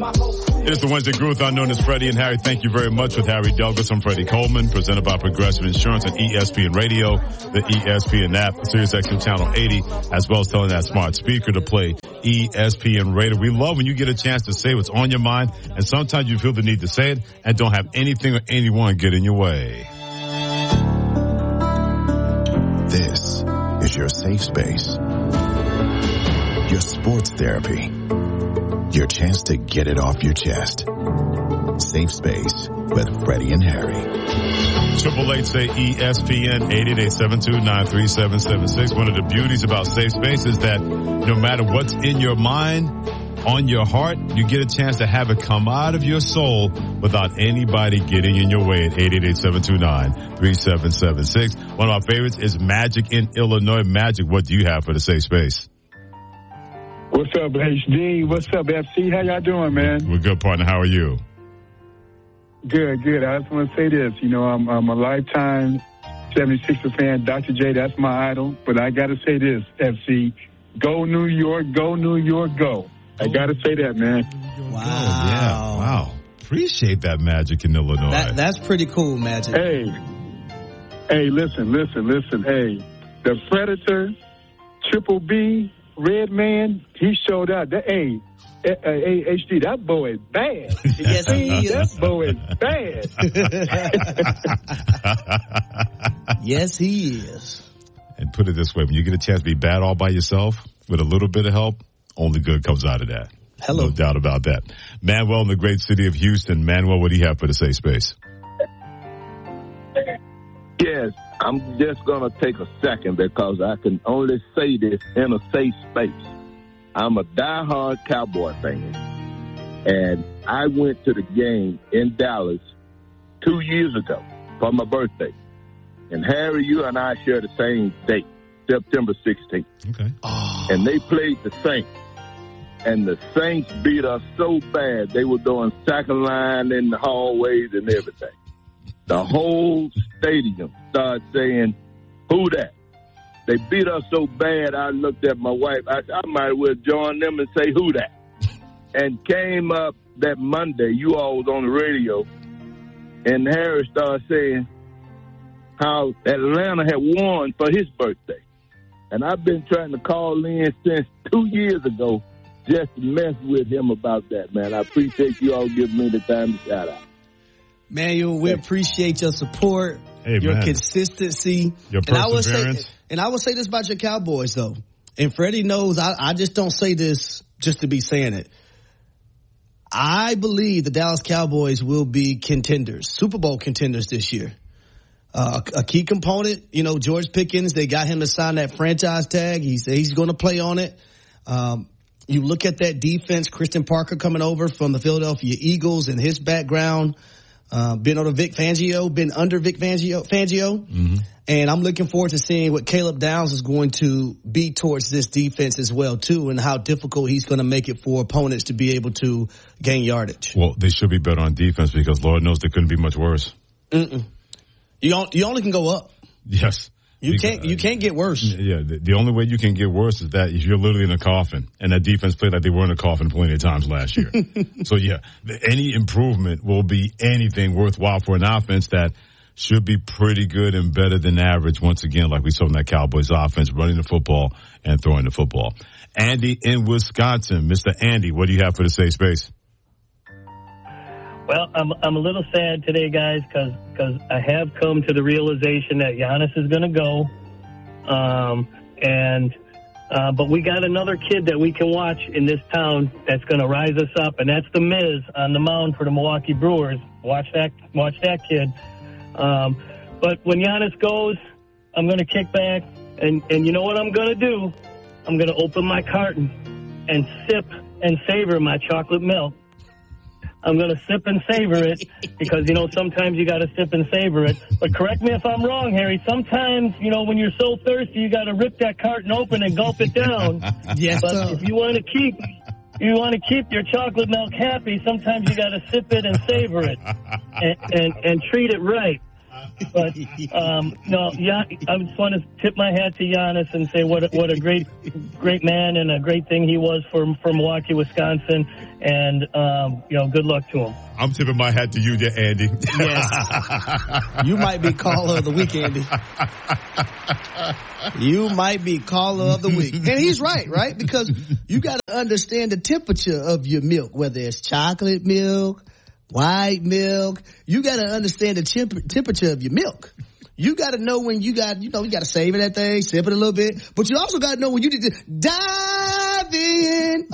It is the Wednesday Groove-Thon known as Freddie and Harry. Thank you very much with Harry Douglas. I'm Freddie Coleman, presented by Progressive Insurance and ESPN Radio, the ESPN app, SiriusXM Channel 80, as well as telling that smart speaker to play ESPN Radio. We love when you get a chance to say what's on your mind, and sometimes you feel the need to say it and don't have anything or anyone get in your way. This is your safe space, your sports therapy, your chance to get it off your chest. Safe Space with Freddie and Harry. 888 say ESPN 888-729-3776. One of the beauties about Safe Space is that no matter what's in your mind, on your heart, you get a chance to have it come out of your soul without anybody getting in your way at 888-729-3776. One of our favorites is Magic in Illinois. Magic, what do you have for the Safe Space? What's up, HD? What's up, FC? How y'all doing, man? We're good, partner. How are you? Good. I just want to say this. You know, I'm a lifetime 76er fan. Dr. J, that's my idol. But I got to say this, FC. Go New York, go New York, go. I got to say that, man. Wow. Yeah, wow. Appreciate that, Magic in Illinois. That's pretty cool, Magic. Hey, listen. Hey, the Predator, Triple B, Red Man, he showed out. Hey, HD, that boy is bad. Yes, he is. That boy is bad. Yes, he is. And put it this way, when you get a chance to be bad all by yourself, with a little bit of help, only good comes out of that. Hello. No doubt about that. Manuel in the great city of Houston. Manuel, what do you have for the Safe Space? Yes, I'm just going to take a second because I can only say this in a safe space. I'm a diehard Cowboy fan, and I went to the game in Dallas 2 years ago for my birthday. And Harry, you and I share the same date, September 16th. Okay. Oh. And they played the Saints. And the Saints beat us so bad, they were doing second line in the hallways and everything. The whole stadium started saying, who that? They beat us so bad, I looked at my wife. I might as well join them and say, who that? And came up that Monday, you all was on the radio, and Harry started saying how Atlanta had won for his birthday. And I've been trying to call in since 2 years ago just to mess with him about that, man. I appreciate you all giving me the time to shout out. Manuel, we appreciate your support, your consistency. Your perseverance. And I will say this about your Cowboys, though. And Freddie knows I just don't say this just to be saying it. I believe the Dallas Cowboys will be contenders, Super Bowl contenders this year. A key component, you know, George Pickens, they got him to sign that franchise tag. He said he's going to play on it. You look at that defense, Christian Parker coming over from the Philadelphia Eagles and his background. Been under Vic Fangio. Mm-hmm. And I'm looking forward to seeing what Caleb Downs is going to be towards this defense as well, too, and how difficult he's going to make it for opponents to be able to gain yardage. Well, they should be better on defense because Lord knows they couldn't be much worse. You only can go up. Yes. You can't get worse. Yeah, the only way you can get worse is that if you're literally in a coffin, and that defense played like they were in a coffin plenty of times last year. So, yeah, any improvement will be anything worthwhile for an offense that should be pretty good and better than average, once again, like we saw in that Cowboys offense, running the football and throwing the football. Andy in Wisconsin. Mr. Andy, what do you have for the Safe Space? Well, I'm a little sad today, guys, because I have come to the realization that Giannis is going to go, but we got another kid that we can watch in this town that's going to rise us up, and that's the Miz on the mound for the Milwaukee Brewers. Watch that kid. But when Giannis goes, I'm going to kick back, and you know what I'm going to do? I'm going to open my carton and sip and savor my chocolate milk. I'm going to sip and savor it because, you know, sometimes you got to sip and savor it. But correct me if I'm wrong, Harry. Sometimes, you know, when you're so thirsty, you got to rip that carton open and gulp it down. Yes, but sir. if you want to keep your chocolate milk happy, sometimes you got to sip it and savor it and treat it right. But no, yeah, I just want to tip my hat to Giannis and say what a great man and a great thing he was for Milwaukee, Wisconsin, and good luck to him. I'm tipping my hat to you, Andy. Yes, you might be caller of the week, Andy. You might be caller of the week, and he's right? Because you got to understand the temperature of your milk, whether it's chocolate milk, white milk. You got to understand the temperature of your milk. You got to know when you got to savor that thing, sip it a little bit, but you also got to know when you need to dive in.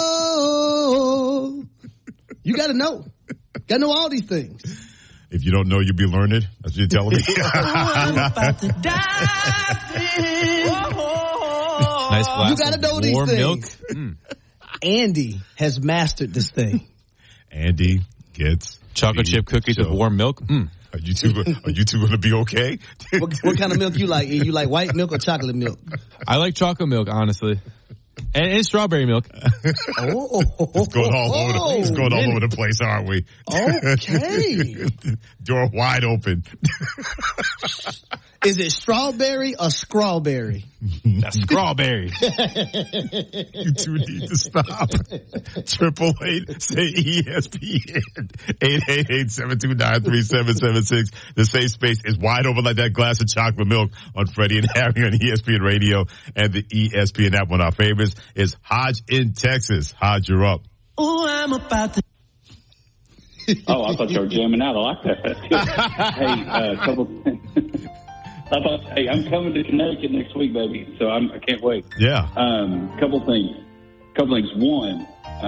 Oh, you got to know. Got to know all these things. If you don't know, you'll be learned. That's what you're telling me. I'm about to dive in. Nice glass You got to know these warm things. Milk. Andy has mastered this thing. Andy gets chocolate chip cookies with warm milk. Are you two going to be okay? What kind of milk you like? You like white milk or chocolate milk? I like chocolate milk, honestly. And strawberry milk. It's going all over the place, aren't we? Okay. Door wide open. Is it strawberry or scrawberry? That's strawberry. You two need to stop. 888 say ESPN. 888-729-3776. The safe space is wide open like that glass of chocolate milk on Freddie and Harry on ESPN Radio and the ESPN app. One of our favorites is Hodge in Texas. Hodge, you're up. Oh, I'm about to. Oh, I thought you were jamming out. I like that. Hey, couple things. Hey, I'm coming to Connecticut next week, baby. So I can't wait. Yeah. Couple things. One,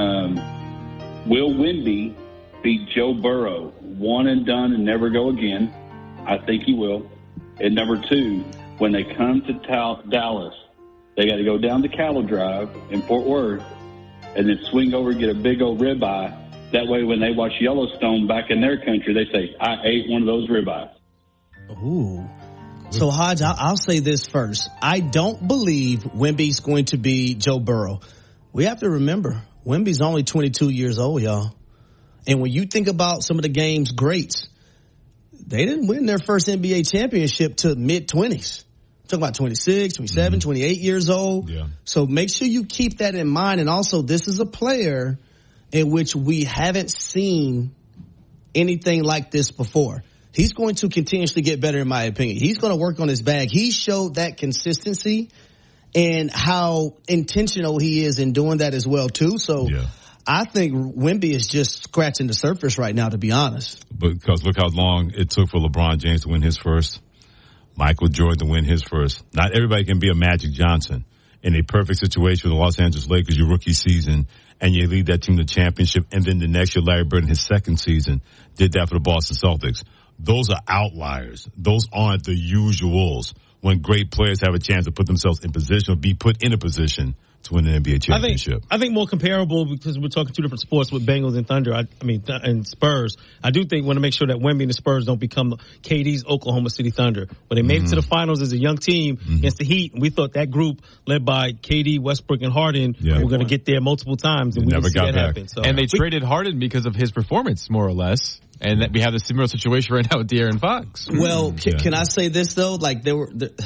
will Wemby beat Joe Burrow one and done and never go again? I think he will. And number two, when they come to Dallas, they got to go down to Cattle Drive in Fort Worth and then swing over and get a big old ribeye. That way, when they watch Yellowstone back in their country, they say, I ate one of those ribeyes. Ooh. So, Hodge, I'll say this first. I don't believe Wemby's going to be Joe Burrow. We have to remember, Wemby's only 22 years old, y'all. And when you think about some of the game's greats, they didn't win their first NBA championship to mid-20s. Talking about 26, 27, 28 years old. Yeah. So make sure you keep that in mind. And also, this is a player in which we haven't seen anything like this before. He's going to continuously get better, in my opinion. He's going to work on his bag. He showed that consistency and how intentional he is in doing that as well, too. So I think Wemby is just scratching the surface right now, to be honest. Because look how long it took for LeBron James to win his first. Michael Jordan to win his first. Not everybody can be a Magic Johnson. In a perfect situation with the Los Angeles Lakers, your rookie season, and you lead that team to championship, and then the next year, Larry Bird in his second season did that for the Boston Celtics. Those are outliers. Those aren't the usuals when great players have a chance to put themselves in position or be put in a position to win an NBA championship. I think more comparable, because we're talking two different sports with Bengals and Thunder. And Spurs. I do think want to make sure that Wemby and the Spurs don't become KD's Oklahoma City Thunder. When they made it to the finals as a young team against the Heat, we thought that group led by KD, Westbrook, and Harden were going to get there multiple times, and we never got that happen. So, and they traded Harden because of his performance, more or less. And that we have a similar situation right now with De'Aaron Fox. Well, can I say this though? Like there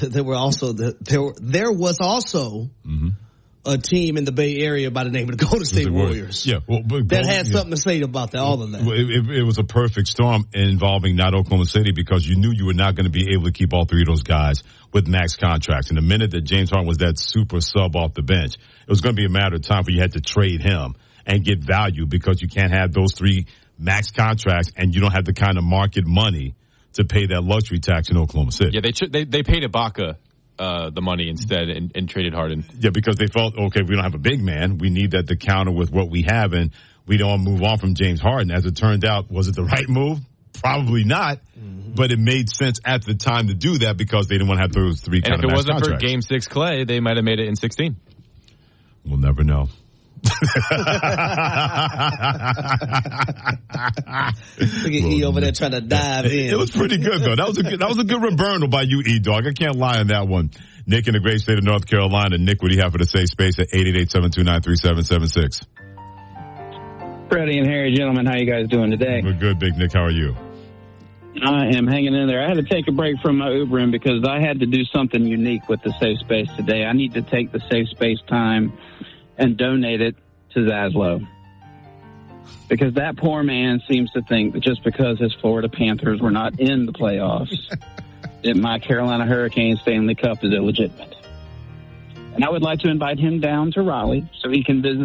was also a team in the Bay Area by the name of the Golden State Warriors. Yeah, that had something to say about that. All of that. It was a perfect storm involving not Oklahoma City, because you knew you were not going to be able to keep all three of those guys with max contracts. And the minute that James Harden was that super sub off the bench, it was going to be a matter of time for you had to trade him and get value, because you can't have those three max contracts and you don't have the kind of market money to pay that luxury tax in Oklahoma City. Yeah, they paid Ibaka the money instead and traded Harden. Yeah, because they felt, okay, we don't have a big man. We need that to counter with what we have, and we don't move on from James Harden. As it turned out, was it the right move? Probably not, but it made sense at the time to do that because they didn't want to have those three kind of max contracts. And if it wasn't for Game 6 Clay, they might have made it in 16. We'll never know. Look at E over there trying to dive in. It was pretty good though. That was a good reburnal by you, E Dog. I can't lie on that one. Nick in the great state of North Carolina. Nick, what do you have for the safe space at 888-729-3776? Freddie and Harry, gentlemen, how you guys doing today? We're good, Big Nick. How are you? I am hanging in there. I had to take a break from my Ubering because I had to do something unique with the Safe Space today. I need to take the Safe Space time and donate it to Zaslow. Because that poor man seems to think that just because his Florida Panthers were not in the playoffs, that my Carolina Hurricanes Stanley Cup is illegitimate. And I would like to invite him down to Raleigh so he can visit